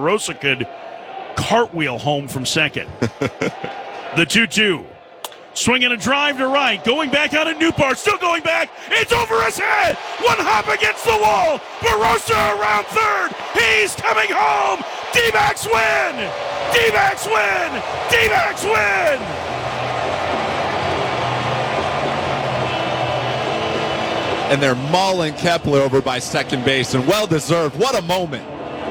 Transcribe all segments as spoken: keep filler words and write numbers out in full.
Barossa could cartwheel home from second. The two two. Swinging a drive to right. Going back out of Newport. Still going back. It's over his head. One hop against the wall. Barossa around third. He's coming home. D-backs win. D-backs win. D-backs win. And they're mauling Kepler over by second base, and well-deserved. What a moment.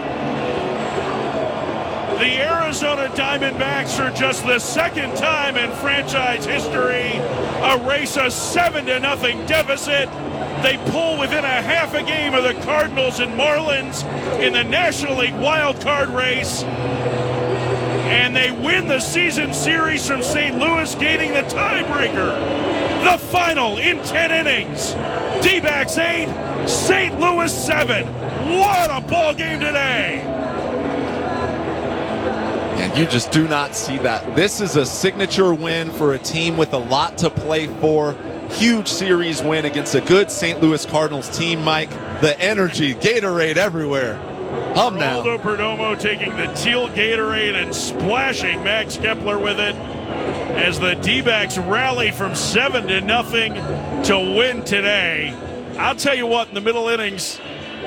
The Arizona Diamondbacks, for just the second time in franchise history, erase a seven to nothing deficit. They pull within a half a game of the Cardinals and Marlins in the National League wild card race. And they win the season series from Saint Louis, gaining the tiebreaker. The final in ten innings. D-backs eight, Saint Louis seven. What a ball game today. And you just do not see that. This is a signature win for a team with a lot to play for. Huge series win against a good Saint Louis Cardinals team, Mike. The energy, Gatorade everywhere. Hum now. Geraldo Perdomo taking the teal Gatorade and splashing Max Kepler with it as the D-backs rally from seven to nothing to win today. I'll tell you what, in the middle innings,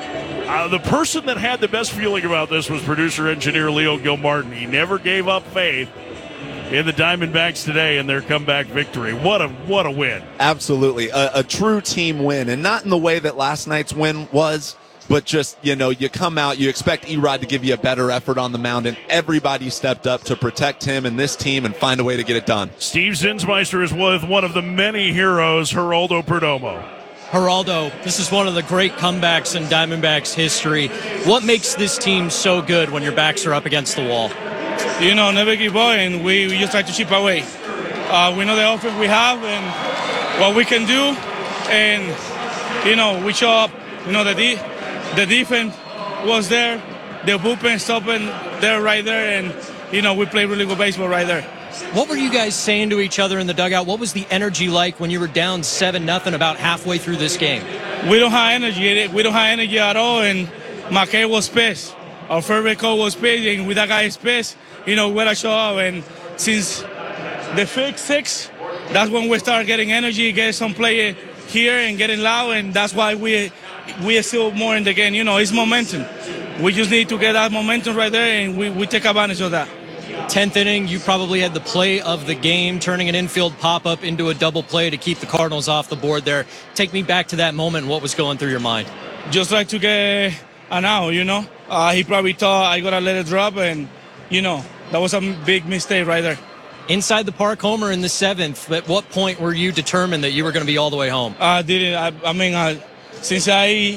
Uh, the person that had the best feeling about this was producer-engineer Leo Gilmartin. He never gave up faith in the Diamondbacks today in their comeback victory. What a what a win. Absolutely. A, a true team win, and not in the way that last night's win was, but just, you know, you come out, you expect Erod to give you a better effort on the mound, and everybody stepped up to protect him and this team and find a way to get it done. Steve Zinsmeister is with one of the many heroes, Geraldo Perdomo. Geraldo, this is one of the great comebacks in Diamondbacks history. What makes this team so good when your backs are up against the wall? You know, never give up, and we, we just try to chip away. Uh, we know the offense we have and what we can do, and, you know, we show up. You know, the, de- the defense was there, the bullpen stopping there right there, and, you know, we play really good baseball right there. What were you guys saying to each other in the dugout? What was the energy like when you were down seven nothing about halfway through this game? We don't have energy. We don't have energy at all, and McKay was pissed. Our favorite coach was pissed, and with that guy's pissed, you know, we gotta show up. And since the fifth, six, that's when we start getting energy, getting some play here and getting loud, and that's why we we are still more in the game. You know, it's momentum. We just need to get that momentum right there, and we, we take advantage of that. tenth inning, you probably had the play of the game, turning an infield pop-up into a double play to keep the Cardinals off the board there. Take me back to that moment. What was going through your mind? Just like to get an out, you know. Uh, he probably thought I got to let it drop, and, you know, that was a big mistake right there. Inside the park homer in the seventh, at what point were you determined that you were going to be all the way home? I didn't. I, I mean, uh, since I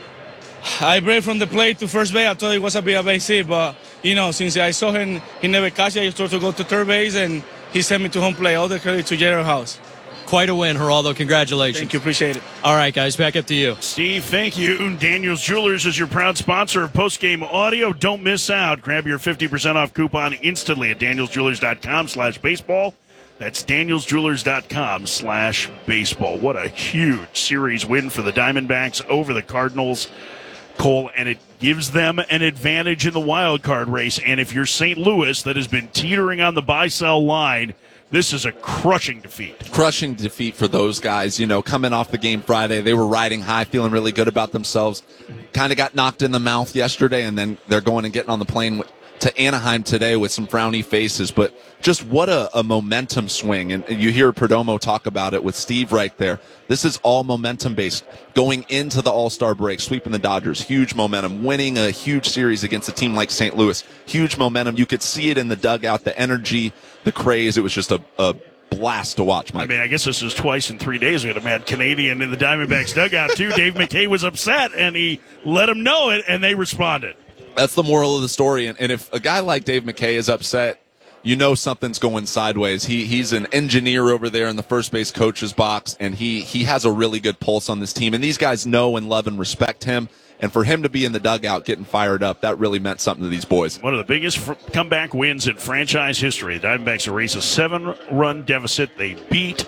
I break from the plate to first base, I thought it was a big a base hit, but, you know, since I saw him, he never catch it, I started to go to third base, and he sent me to home plate. All the credit to Gerald House. Quite a win, Geraldo. Congratulations. Thank you. Appreciate it. All right, guys, back up to you. Steve, thank you. Daniels Jewelers is your proud sponsor of Postgame Audio. Don't miss out. Grab your fifty percent off coupon instantly at danielsjewelers.com slash baseball. That's danielsjewelers.com slash baseball. What a huge series win for the Diamondbacks over the Cardinals, Cole, and it gives them an advantage in the wild card race. And if you're Saint Louis, that has been teetering on the buy-sell line, this is a crushing defeat. Crushing defeat for those guys. You know, coming off the game Friday, they were riding high, feeling really good about themselves. Kind of got knocked in the mouth yesterday, and then they're going and getting on the plane to Anaheim today with some frowny faces. But just what a, a momentum swing. And, and you hear Perdomo talk about it with Steve right there. This is all momentum-based. Going into the All-Star break, sweeping the Dodgers, huge momentum. Winning a huge series against a team like Saint Louis, huge momentum. You could see it in the dugout, the energy, the craze. It was just a, a blast to watch, Mike. I mean, I guess this is twice in three days. We had a mad Canadian in the Diamondbacks dugout, too. Dave McKay was upset, and he let him know it, and they responded. That's the moral of the story. And, and if a guy like Dave McKay is upset, you know something's going sideways. He he's an engineer over there in the first base coach's box, and he he has a really good pulse on this team. And these guys know and love and respect him. And for him to be in the dugout getting fired up, that really meant something to these boys. One of the biggest fr- comeback wins in franchise history. The Diamondbacks erase a seven-run deficit. They beat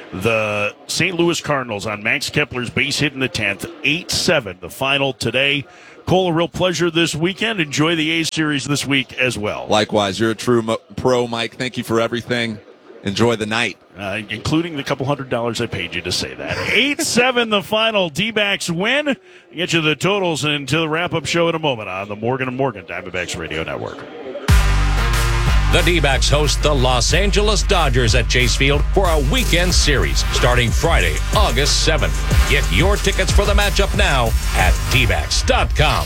the Saint Louis Cardinals on Max Kepler's base hit in the tenth. eight seven, the final today. Cole, a real pleasure this weekend. Enjoy the A Series this week as well. Likewise, you're a true mo- pro, Mike. Thank you for everything. Enjoy the night. Uh, including the couple hundred dollars I paid you to say that. eight seven, the final. D-backs win. Get you the totals until the wrap-up show in a moment on the Morgan and Morgan Diamondbacks Radio Network. The D-backs host the Los Angeles Dodgers at Chase Field for a weekend series starting Friday, August seventh. Get your tickets for the matchup now at D backs dot com.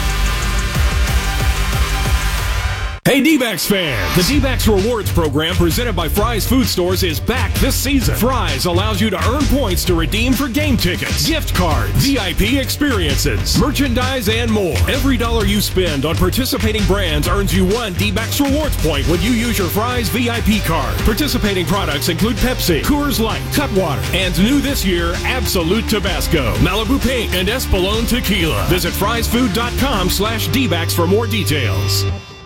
Hey D-backs fans, the D-backs Rewards program presented by Fry's Food Stores is back this season. Fry's allows you to earn points to redeem for game tickets, gift cards, V I P experiences, merchandise, and more. Every dollar you spend on participating brands earns you one D-backs Rewards point when you use your Fry's V I P card. Participating products include Pepsi, Coors Light, Cutwater, and new this year, Absolute Tabasco, Malibu Pink, and Espolòn Tequila. Visit frysfood.com slash D-backs for more details.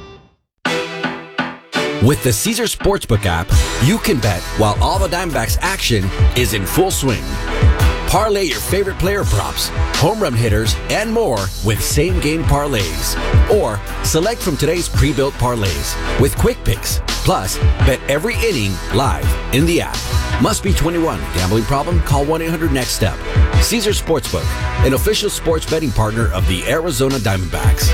With the Caesars Sportsbook app, you can bet while all the Diamondbacks action is in full swing. Parlay your favorite player props, home run hitters, and more with same-game parlays. Or select from today's pre-built parlays with quick picks. Plus, bet every inning live in the app. Must be twenty-one. Gambling problem? Call one eight hundred next step. Caesars Sportsbook, an official sports betting partner of the Arizona Diamondbacks.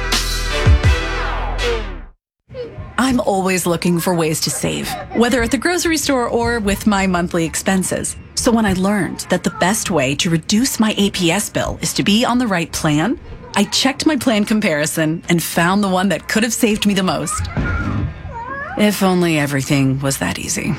I'm always looking for ways to save, whether at the grocery store or with my monthly expenses. So when I learned that the best way to reduce my A P S bill is to be on the right plan, I checked my plan comparison and found the one that could have saved me the most. If only everything was that easy.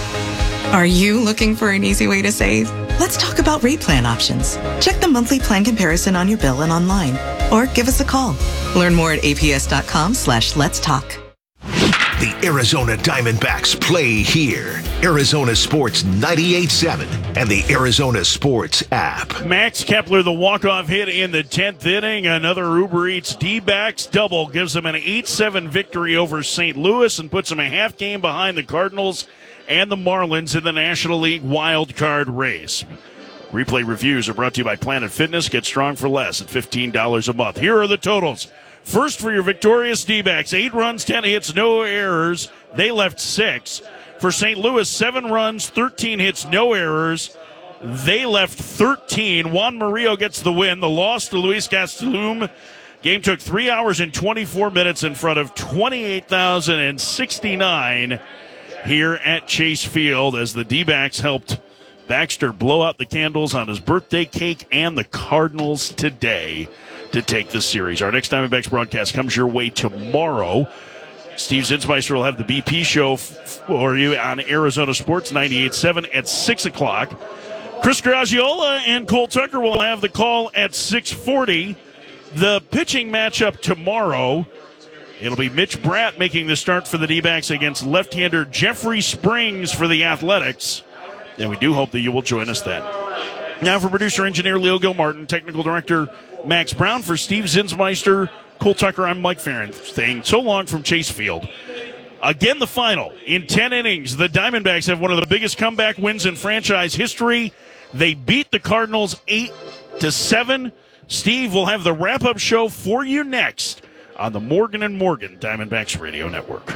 Are you looking for an easy way to save? Let's talk about rate plan options. Check the monthly plan comparison on your bill and online, or give us a call. Learn more at aps.com slash let's talk. The Arizona Diamondbacks play here. Arizona Sports ninety-eight seven and the Arizona Sports app. Max Kepler, the walk-off hit in the tenth inning. Another Uber Eats D-backs double gives them an eight seven victory over Saint Louis and puts them a half game behind the Cardinals and the Marlins in the National League wild card race. Replay reviews are brought to you by Planet Fitness. Get strong for less at fifteen dollars a month. Here are the totals. First for your victorious D-backs, eight runs, ten hits, no errors. They left six. For Saint Louis, seven runs, thirteen hits, no errors. They left thirteen. Juan Murillo gets the win. The loss to Luis Gastelum. Game took three hours and twenty-four minutes in front of twenty-eight thousand sixty-nine here at Chase Field as the D-backs helped Baxter blow out the candles on his birthday cake and the Cardinals today to take the series. Our next Diamondbacks broadcast comes your way tomorrow. Steve Zinsmeister will have the B P show f- for you on Arizona Sports ninety-eight seven at six o'clock. Chris Graziola and Cole Tucker will have the call at six forty. The pitching matchup tomorrow, it'll be Mitch Bratt making the start for the D-backs against left-hander Jeffrey Springs for the Athletics. And we do hope that you will join us then. Now for producer-engineer Leo Gilmartin, technical director Max Brown, for Steve Zinsmeister, Cole Tucker, I'm Mike Farron, saying so long from Chase Field. Again, the final. In ten innings, the Diamondbacks have one of the biggest comeback wins in franchise history. They beat the Cardinals eight to seven. Steve will have the wrap-up show for you next on the Morgan and Morgan Diamondbacks Radio Network.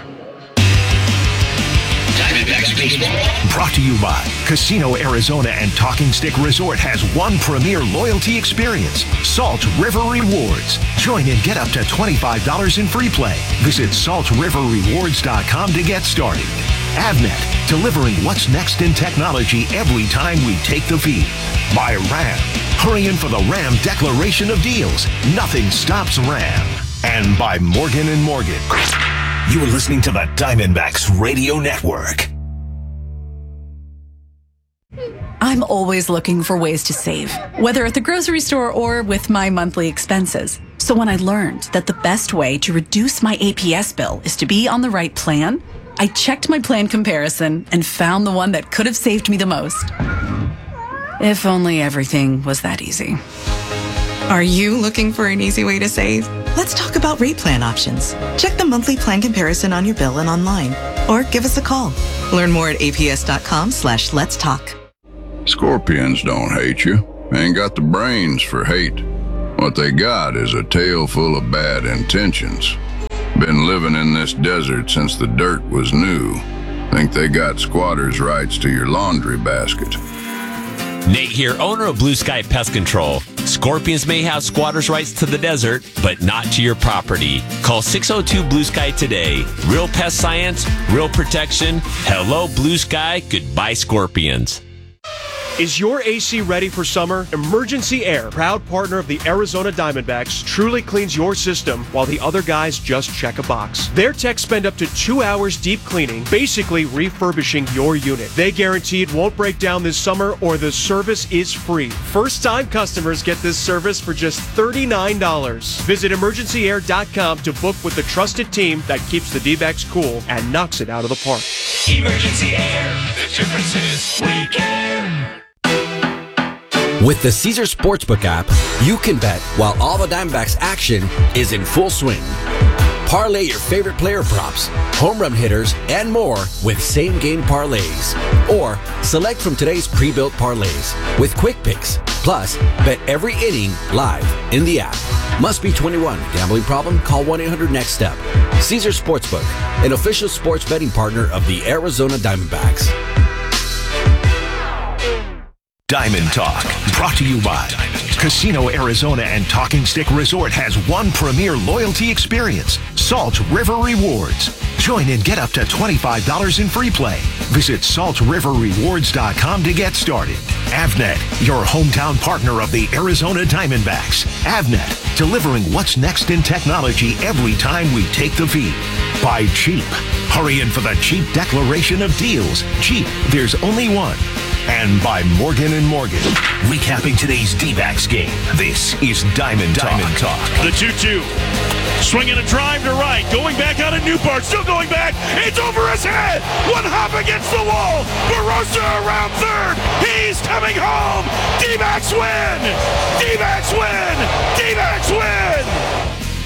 Diamondbacks Baseball. Brought to you by Casino Arizona and Talking Stick Resort has one premier loyalty experience, Salt River Rewards. Join and get up to twenty-five dollars in free play. Visit salt river rewards dot com to get started. Avnet, delivering what's next in technology every time we take the field. By Ram, hurry in for the Ram Declaration of Deals. Nothing stops Ram. And by Morgan and Morgan. You are listening to the Diamondbacks Radio Network. I'm always looking for ways to save, whether at the grocery store or with my monthly expenses. So when I learned that the best way to reduce my A P S bill is to be on the right plan, I checked my plan comparison and found the one that could have saved me the most. If only everything was that easy. Are you looking for an easy way to save? Let's talk about rate plan options. Check the monthly plan comparison on your bill and online, or give us a call. Learn more at aps.com slash let's talk. Scorpions don't hate you. Ain't got the brains for hate. What they got is a tail full of bad intentions. Been living in this desert since the dirt was new. Think they got squatters' rights to your laundry basket. Nate here, owner of Blue Sky Pest Control. Scorpions may have squatters' rights to the desert, but not to your property. Call six oh two Blue Sky today. Real pest science, real protection. Hello, Blue Sky. Goodbye, Scorpions. Is your A C ready for summer? Emergency Air, proud partner of the Arizona Diamondbacks, truly cleans your system while the other guys just check a box. Their techs spend up to two hours deep cleaning, basically refurbishing your unit. They guarantee it won't break down this summer or the service is free. First-time customers get this service for just thirty-nine dollars. Visit emergency air dot com to book with the trusted team that keeps the D-backs cool and knocks it out of the park. Emergency Air. The difference is we care. With the Caesars Sportsbook app, you can bet while all the Diamondbacks action is in full swing. Parlay your favorite player props, home run hitters, and more with same-game parlays. Or select from today's pre-built parlays with quick picks. Plus, bet every inning live in the app. Must be twenty-one. Gambling problem? Call one eight hundred next step. Caesars Sportsbook, an official sports betting partner of the Arizona Diamondbacks. Diamond Talk, brought to you by Casino Arizona and Talking Stick Resort has one premier loyalty experience, Salt River Rewards. Join and get up to twenty-five dollars in free play. Visit salt river rewards dot com to get started. Avnet, your hometown partner of the Arizona Diamondbacks. Avnet, delivering what's next in technology every time we take the feed. By Jeep, hurry in for the Jeep declaration of deals. Jeep, there's only one. And by Morgan and Morgan, recapping today's D-backs game. This is Diamond Talk. Diamond Talk. The two two. Swinging a drive to right. Going back out of Newport. Still going back. It's over his head. One hop against the wall. Barossa around third. He's coming home. D-backs win. D-backs win. D-backs win.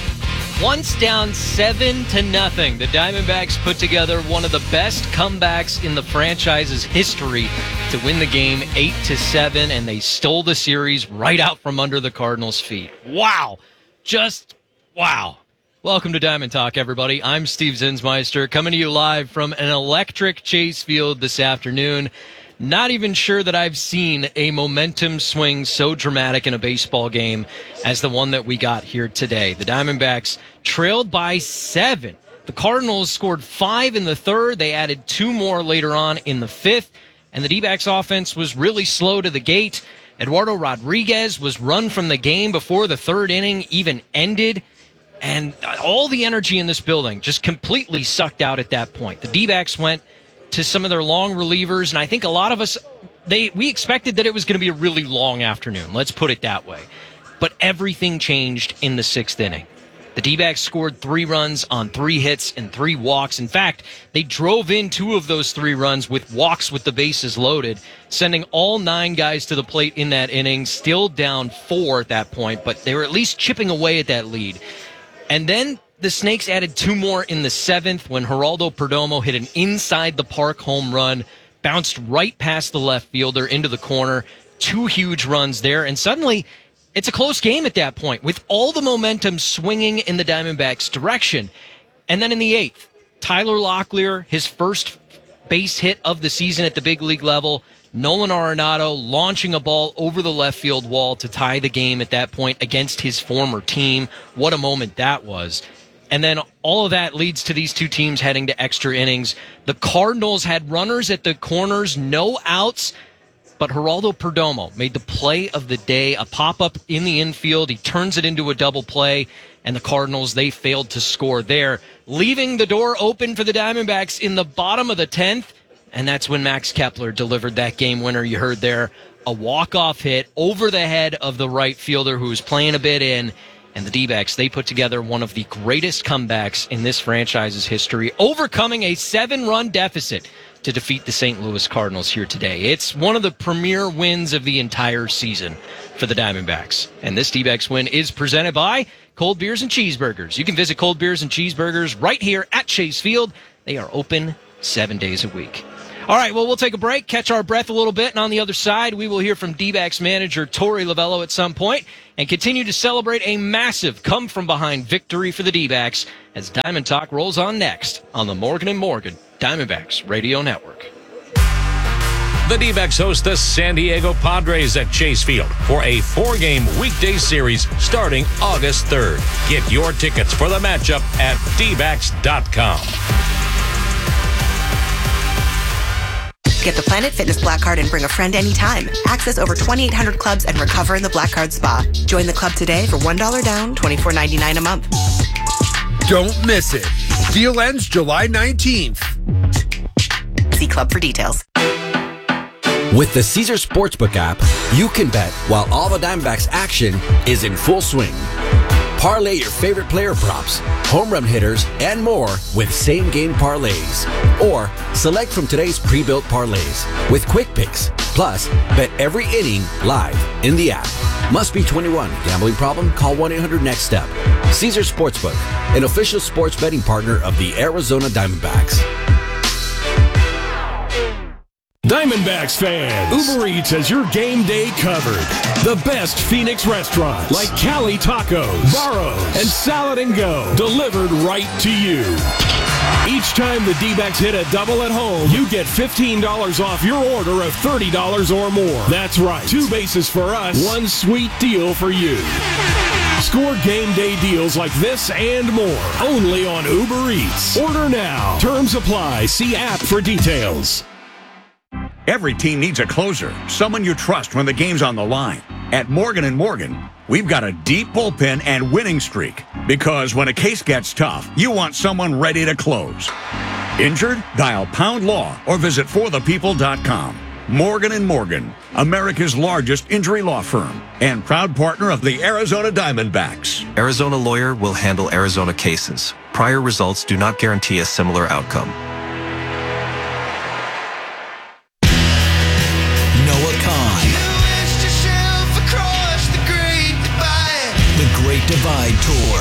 Once down seven to nothing, the Diamondbacks put together one of the best comebacks in the franchise's history to win the game eight to seven, and they stole the series right out from under the Cardinals' feet. Wow. Just wow. Welcome to Diamond Talk, everybody. I'm Steve Zinsmeister, coming to you live from an electric Chase Field this afternoon. Not even sure that I've seen a momentum swing so dramatic in a baseball game as the one that we got here today. The Diamondbacks trailed by seven. The Cardinals scored five in the third. They added two more later on in the fifth. And the D-backs offense was really slow to the gate. Eduardo Rodriguez was run from the game before the third inning even ended. And all the energy in this building just completely sucked out at that point. The D-backs went to some of their long relievers, and I think a lot of us, they we expected that it was going to be a really long afternoon. Let's put it that way. But everything changed in the sixth inning. The D-backs scored three runs on three hits and three walks. In fact, they drove in two of those three runs with walks with the bases loaded, sending all nine guys to the plate in that inning, still down four at that point, but they were at least chipping away at that lead. And then the Snakes added two more in the seventh when Geraldo Perdomo hit an inside-the-park home run, bounced right past the left fielder into the corner. Two huge runs there, and suddenly it's a close game at that point with all the momentum swinging in the Diamondbacks' direction. And then in the eighth, Tyler Locklear, his first base hit of the season at the big league level, Nolan Arenado launching a ball over the left field wall to tie the game at that point against his former team. What a moment that was. And then all of that leads to these two teams heading to extra innings. The Cardinals had runners at the corners, no outs, but Geraldo Perdomo made the play of the day, a pop-up in the infield. He turns it into a double play, and the Cardinals, they failed to score there, leaving the door open for the Diamondbacks in the bottom of the tenth. And that's when Max Kepler delivered that game winner you heard there, a walk-off hit over the head of the right fielder who was playing a bit in. And the D-backs, they put together one of the greatest comebacks in this franchise's history, overcoming a seven-run deficit to defeat the Saint Louis Cardinals here today. It's one of the premier wins of the entire season for the Diamondbacks. And this D-backs win is presented by Cold Beers and Cheeseburgers. You can visit Cold Beers and Cheeseburgers right here at Chase Field. They are open seven days a week. All right, well, we'll take a break, catch our breath a little bit, and on the other side, we will hear from D-backs manager Torey Lovullo at some point and continue to celebrate a massive come-from-behind victory for the D-backs as Diamond Talk rolls on next on the Morgan and Morgan Diamondbacks Radio Network. The D-backs host the San Diego Padres at Chase Field for a four-game weekday series starting August third. Get your tickets for the matchup at D backs dot com. Get the Planet Fitness Black Card and bring a friend anytime. Access over twenty-eight hundred clubs and recover in the Black Card Spa. Join the club today for one dollar down, twenty-four ninety-nine a month. Don't miss it. Deal ends July nineteenth. See club for details. With the Caesars Sportsbook app, you can bet while all the Diamondbacks action is in full swing. Parlay your favorite player props, home run hitters, and more with same-game parlays. Or select from today's pre-built parlays with quick picks. Plus, bet every inning live in the app. Must be twenty-one. Gambling problem? Call one eight hundred next step. Caesars Sportsbook, an official sports betting partner of the Arizona Diamondbacks. Diamondbacks fans, Uber Eats has your game day covered. The best Phoenix restaurants like Cali Tacos, Barro's, and Salad and Go delivered right to you. Each time the D-backs hit a double at home, you get fifteen dollars off your order of thirty dollars or more. That's right. Two bases for us, one sweet deal for you. Score game day deals like this and more only on Uber Eats. Order now. Terms apply. See app for details. Every team needs a closer, someone you trust when the game's on the line. At Morgan and Morgan, we've got a deep bullpen and winning streak. Because when a case gets tough, you want someone ready to close. Injured? Dial Pound Law or visit for the people dot com. Morgan and Morgan, America's largest injury law firm and proud partner of the Arizona Diamondbacks. Arizona Lawyer will handle Arizona cases. Prior results do not guarantee a similar outcome. Divide Tour.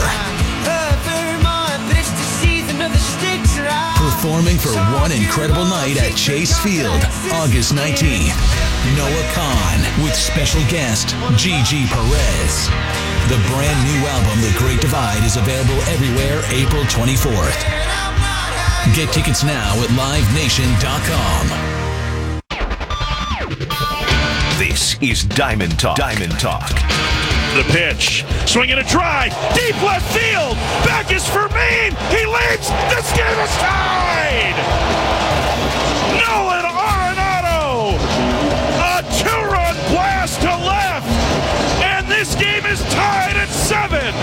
Performing for one incredible night at Chase Field, August nineteenth. Noah Kahan with special guest Gigi Perez. The brand new album, The Great Divide, is available everywhere April twenty-fourth. Get tickets now at live nation dot com. This is Diamond Talk. Diamond Talk. The pitch, swinging a drive, deep left field, back is Fermin, he leads, this game is tied! Nolan Arenado, a two-run blast to left, and this game is tied at seven!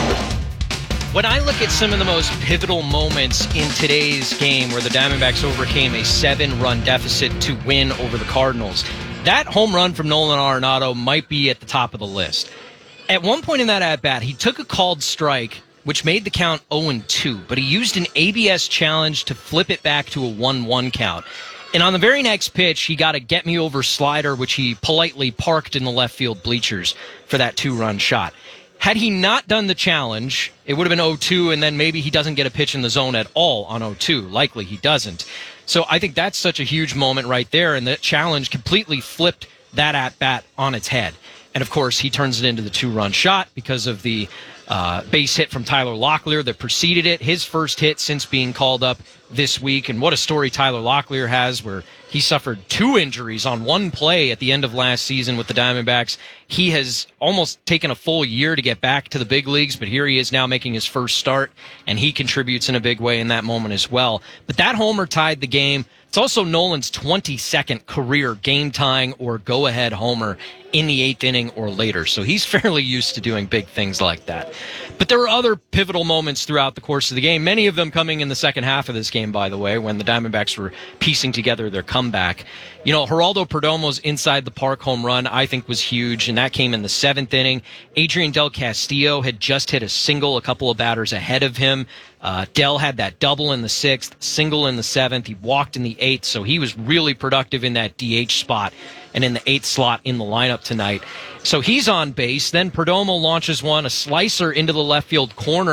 When I look at some of the most pivotal moments in today's game where the Diamondbacks overcame a seven-run deficit to win over the Cardinals, that home run from Nolan Arenado might be at the top of the list. At one point in that at-bat, he took a called strike, which made the count oh and two, but he used an A B S challenge to flip it back to a one one count. And on the very next pitch, he got a get-me-over slider, which he politely parked in the left field bleachers for that two-run shot. Had he not done the challenge, it would have been oh two, and then maybe he doesn't get a pitch in the zone at all on oh two. Likely he doesn't. So I think that's such a huge moment right there, and that challenge completely flipped that at-bat on its head. And, of course, he turns it into the two-run shot because of the uh, base hit from Tyler Locklear that preceded it, his first hit since being called up this week. And what a story Tyler Locklear has, where he suffered two injuries on one play at the end of last season with the Diamondbacks. He has almost taken a full year to get back to the big leagues, but here he is now making his first start, and he contributes in a big way in that moment as well. But that homer tied the game. It's also Nolan's twenty-second career game-tying or go-ahead homer in the eighth inning or later. So he's fairly used to doing big things like that. But there were other pivotal moments throughout the course of the game, many of them coming in the second half of this game, by the way, when the Diamondbacks were piecing together their comeback. You know, Geraldo Perdomo's inside the park home run, I think, was huge, and that came in the seventh inning. Adrian Del Castillo had just hit a single a couple of batters ahead of him. Uh, Del had that double in the sixth, single in the seventh. He walked in the eighth, so he was really productive in that D H spot and in the eighth slot in the lineup tonight. So he's on base. Then Perdomo launches one, a slicer into the left field corner,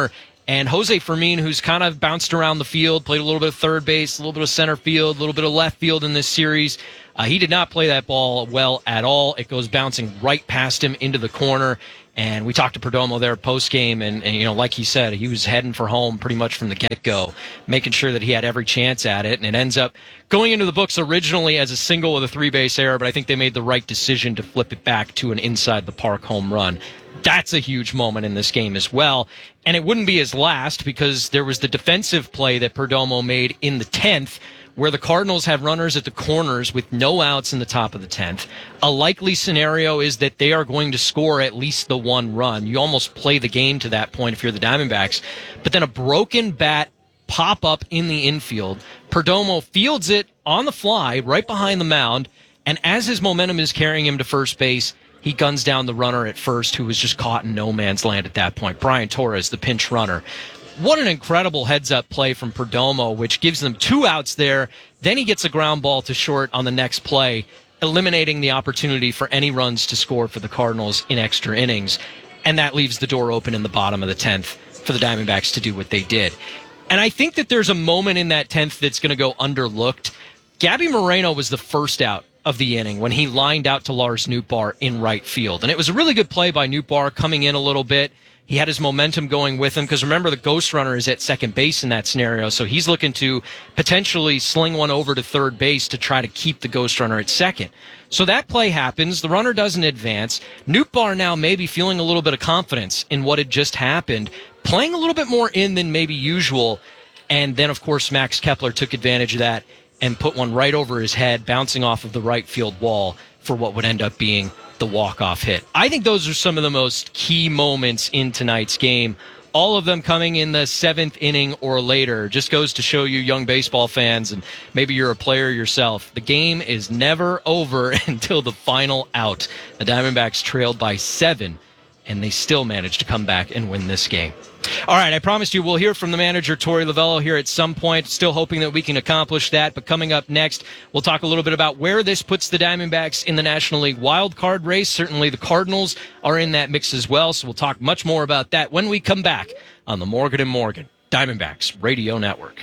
And Jose Fermin, who's kind of bounced around the field, played a little bit of third base, a little bit of center field, a little bit of left field in this series. Uh, he did not play that ball well at all. It goes bouncing right past him into the corner. And we talked to Perdomo there post-game, and, and, you know, like he said, he was heading for home pretty much from the get-go, making sure that he had every chance at it. And it ends up going into the books originally as a single with a three-base error, but I think they made the right decision to flip it back to an inside-the-park home run. That's a huge moment in this game as well. And it wouldn't be his last, because there was the defensive play that Perdomo made in the tenth, where the Cardinals had runners at the corners with no outs in the top of the tenth. A likely scenario is that they are going to score at least the one run. You almost play the game to that point if you're the Diamondbacks. But then a broken bat pop up in the infield. Perdomo fields it on the fly right behind the mound, and as his momentum is carrying him to first base, he guns down the runner at first, who was just caught in no man's land at that point. Brian Torres, the pinch runner. What an incredible heads-up play from Perdomo, which gives them two outs there. Then he gets a ground ball to short on the next play, eliminating the opportunity for any runs to score for the Cardinals in extra innings. And that leaves the door open in the bottom of the tenth for the Diamondbacks to do what they did. And I think that there's a moment in that tenth that's going to go underlooked. Gabby Moreno was the first out of the inning when he lined out to Lars Nootbaar in right field. And it was a really good play by Nootbaar, coming in a little bit. He had his momentum going with him, because remember, the ghost runner is at second base in that scenario, so he's looking to potentially sling one over to third base to try to keep the ghost runner at second. So that play happens. The runner doesn't advance. Nootbaar now maybe feeling a little bit of confidence in what had just happened, playing a little bit more in than maybe usual. And then, of course, Max Kepler took advantage of that and put one right over his head, bouncing off of the right field wall for what would end up being the walk-off hit. I think those are some of the most key moments in tonight's game. All of them coming in the seventh inning or later. Just goes to show you, young baseball fans, and maybe you're a player yourself, the game is never over until the final out. The Diamondbacks trailed by seven, and they still managed to come back and win this game. All right, I promised you we'll hear from the manager, Torey Lovullo, here at some point. Still hoping that we can accomplish that. But coming up next, we'll talk a little bit about where this puts the Diamondbacks in the National League wild card race. Certainly the Cardinals are in that mix as well, so we'll talk much more about that when we come back on the Morgan and Morgan Diamondbacks Radio Network.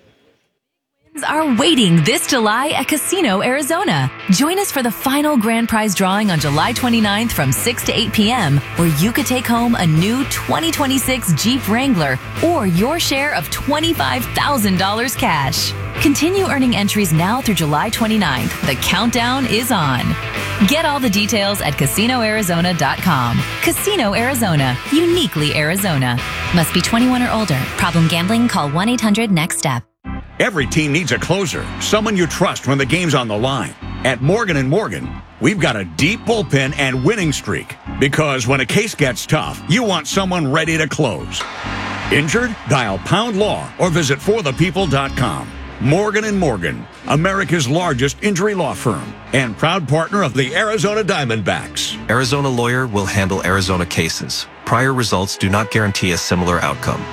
Are waiting this July at Casino Arizona. Join us for the final grand prize drawing on July twenty-ninth from six to eight p.m., where you could take home a new twenty twenty-six Jeep Wrangler or your share of twenty-five thousand dollars cash. Continue earning entries now through July twenty-ninth. The countdown is on. Get all the details at casino arizona dot com. Casino Arizona, uniquely Arizona. Must be twenty-one or older. Problem gambling? Call one eight hundred next step. Every team needs a closer, someone you trust when the game's on the line. At Morgan and Morgan, we've got a deep bullpen and winning streak. Because when a case gets tough, you want someone ready to close. Injured? Dial Pound Law or visit for the people dot com. Morgan and Morgan, America's largest injury law firm and proud partner of the Arizona Diamondbacks. Arizona Lawyer will handle Arizona cases. Prior results do not guarantee a similar outcome.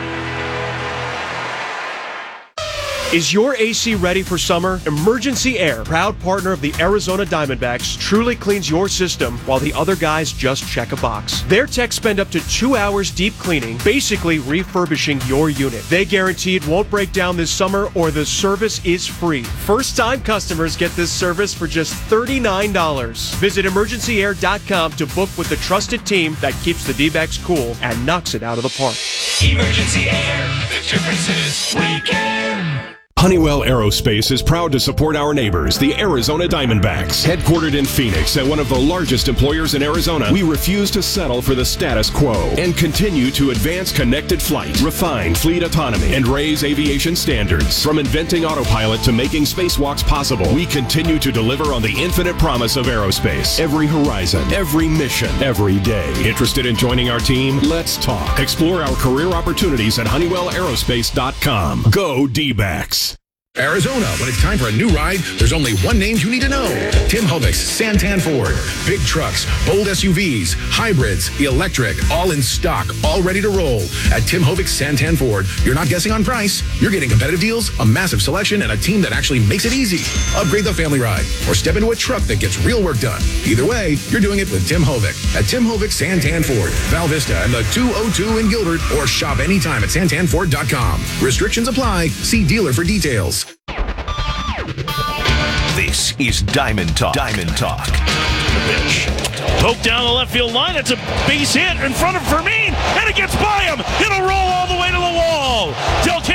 Is your A C ready for summer? Emergency Air, proud partner of the Arizona Diamondbacks, truly cleans your system while the other guys just check a box. Their techs spend up to two hours deep cleaning, basically refurbishing your unit. They guarantee it won't break down this summer or the service is free. First-time customers get this service for just thirty-nine dollars. Visit emergency air dot com to book with the trusted team that keeps the D-backs cool and knocks it out of the park. Emergency Air, the difference is we care. Honeywell Aerospace is proud to support our neighbors, the Arizona Diamondbacks. Headquartered in Phoenix and one of the largest employers in Arizona, we refuse to settle for the status quo and continue to advance connected flight, refine fleet autonomy, and raise aviation standards. From inventing autopilot to making spacewalks possible, we continue to deliver on the infinite promise of aerospace. Every horizon, every mission, every day. Interested in joining our team? Let's talk. Explore our career opportunities at honeywell aerospace dot com. Go D-backs. Arizona, when it's time for a new ride, there's only one name you need to know. Tim Hovic's Santan Ford. Big trucks, bold S U Vs, hybrids, electric, all in stock, all ready to roll. At Tim Hovic's Santan Ford, you're not guessing on price. You're getting competitive deals, a massive selection, and a team that actually makes it easy. Upgrade the family ride or step into a truck that gets real work done. Either way, you're doing it with Tim Hovic. At Tim Hovic's Santan Ford, Val Vista and the two oh two in Gilbert, or shop anytime at santan ford dot com. Restrictions apply. See dealer for details. This is Diamond Talk. Diamond Talk. Pitch. Poke down the left field line. It's a base hit in front of Fermin, and it gets by him. It'll roll all the way to